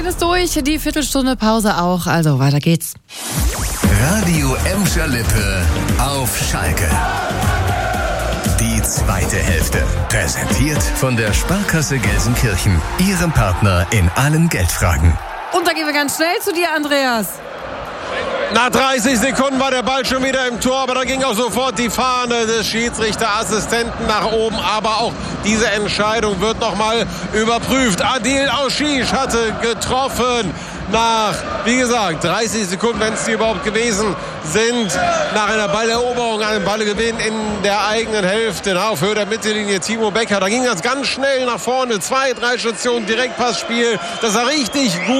ist durch, die Viertelstunde Pause auch, also weiter geht's. Radio Emscher Lippe auf Schalke. Die zweite Hälfte. Präsentiert von der Sparkasse Gelsenkirchen. Ihrem Partner in allen Geldfragen. Und da gehen wir ganz schnell zu dir, Andreas. Nach 30 Sekunden war der Ball schon wieder im Tor, aber da ging auch sofort die Fahne des Schiedsrichterassistenten nach oben. Aber auch diese Entscheidung wird nochmal überprüft. Adil Auschisch hatte getroffen. Nach, wie gesagt, 30 Sekunden, wenn es die überhaupt gewesen sind, nach einer Balleroberung, einem Ballgewinn in der eigenen Hälfte, auf Höhe der Mittellinie Timo Becker. Da ging das ganz schnell nach vorne, 2, 3 Stationen, Direktpassspiel. Das war richtig gut.